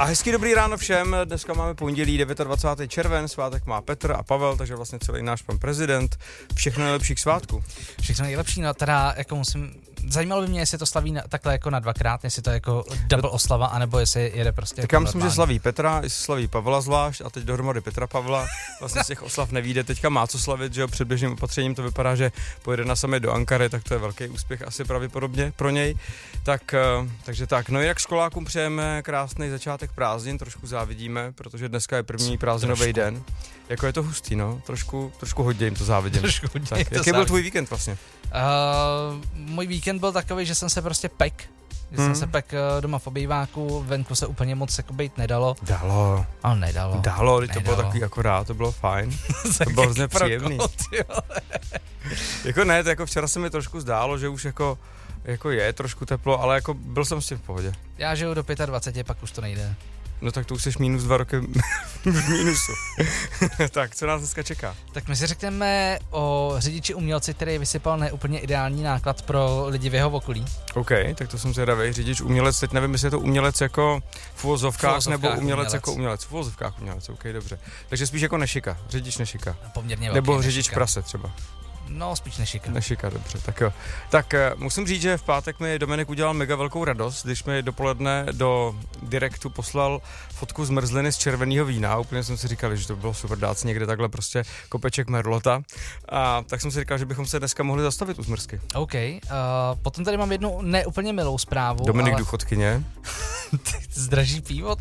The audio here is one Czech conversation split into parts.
A hezký dobrý ráno všem, dneska máme pondělí 29. červen, svátek má Petr a Pavel, takže vlastně celý náš pan prezident, všechno nejlepších svátků. Všechno nejlepší, no teda jako zajímalo by mě, jestli to slaví takhle jako na dvakrát, jestli to je jako double oslava, anebo jestli jede prostě. Tak jako já myslím, normálně. že slaví Petra, jestli slaví Pavla zvlášť a teď dohromady Petra Pavla, vlastně z těch oslav nevíde, teďka má co slavit, že jo, předběžným opatřením to vypadá, že pojede na summit do Ankary, tak to je velký úspěch asi pravděpodobně pro něj. Takže tak, no jinak školákům přejeme krásný začátek prázdnin, trošku závidíme, protože dneska je první prázdninový den. Jako je to hustý, no, trošku hodně jim to závidím. Jaký byl tvůj víkend vlastně? Můj víkend byl takový, že jsem se prostě pek. Jsem se pek doma v obýváku, venku se úplně moc jako bejt nedalo. Dalo. Ale nedalo. To bylo takový akorát, to bylo fajn. To bylo hrozně příjemný. Jako ne, to jako včera se mi trošku zdálo, že už jako je trošku teplo, ale jako byl jsem s tím v pohodě. Já žiju do 25, pak už to nejde. No tak to už jsi minus 2 roky v mínusu. Tak, co nás dneska čeká? Tak my si řekneme o řidiči umělci, který vysypal neúplně ideální náklad pro lidi v jeho okolí. OK, tak to jsem zvědavý. Řidič umělec, teď nevím, jestli je to umělec jako v uvozovkách nebo umělec jako umělec. V uvozovkách umělec, OK, dobře. Takže spíš jako nešika, řidič nešika. Poměrně velký nebo nešika. řidič prase třeba. No, spíš nešika. Nešika, dobře, tak jo. Tak musím říct, že v pátek mi Dominik udělal mega velkou radost, když mi dopoledne do direktu poslal fotku zmrzliny z červeného vína. Úplně jsem si říkal, že to bylo super dát si někde takhle prostě kopeček merlota. A tak jsem si říkal, že bychom se dneska mohli zastavit u Zmrzky. OK, potom tady mám jednu neúplně milou zprávu. Dominik důchodkyně. Zdraží pivo,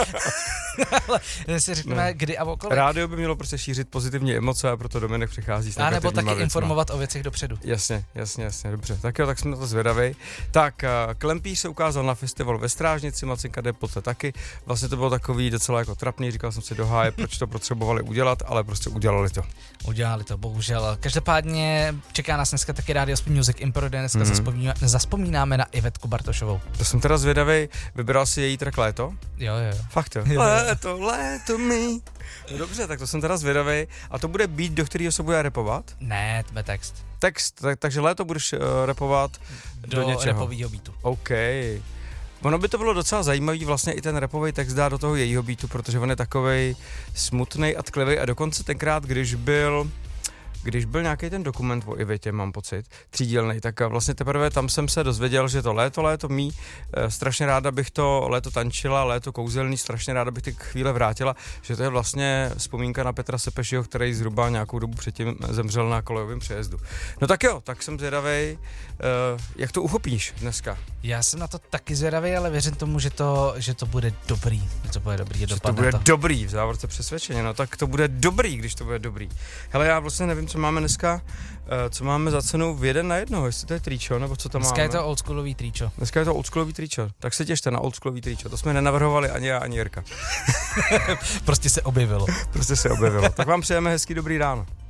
ale si řekneme, kdy a okolik. Rádio by mělo prostě šířit pozitivní emoce a proto Dominik přichází s negativníma negativníma věcma. A nebo taky věcma. informovat o věcech dopředu. Jasně, dobře. Tak jo, tak jsme na to zvědavej. Tak, Klempíř se ukázal na festivalu ve Strážnici, Macinka jde poté taky. Vlastně to bylo takový docela jako trapný, říkal jsem si do háje, proč to potřebovali udělat, ale prostě udělali to. Udělali to, bohužel. Každopádně čeká nás dneska taky Radio Spin Music Impro, kde dneska zaspomínáme na Ivetku Bartošovou. To jsem teda zvědavej, vybral si její track Léto? Jo. Fakt jo. Léto mi. No dobře, tak to jsem teda zvědavej. A to bude beat, do kterého se bude rapovat? Ne, to bude text. Takže Léto budeš rapovat do něčeho. rapovýho beatu. OK. Ono by to bylo docela zajímavý vlastně i ten rapový text dát do toho jejího beatu, protože on je takovej smutnej a tklivej a dokonce tenkrát, když byl nějaký ten dokument o Ivetě, mám pocit, třídílnej, tak vlastně teprve tam jsem se dozvěděl, že to léto mí, strašně ráda bych to léto tančila, léto kouzelný, strašně ráda bych ty chvíle vrátila, že to je vlastně vzpomínka na Petra Sepešiho, který zhruba nějakou dobu předtím zemřel na kolejovém přejezdu. No tak jo, tak jsem zvědavej, jak to uchopíš dneska? Já jsem na to taky zvědavý, ale věřím tomu, že to bude dobrý, že to bude dobrý, v závorce přesvědčeně, no tak to bude dobrý, když to bude dobrý. Hele, já vlastně nevím, co máme dneska, co máme za cenu v 1 na 1, jestli to je tričo, nebo co tam máme. Dneska je to oldschoolový tričo. Dneska je to oldschoolový tričo, tak se těšte na oldschoolový tričo, to jsme nenavrhovali ani já, ani Jirka. Prostě se objevilo. Tak vám přejeme hezký dobrý ráno.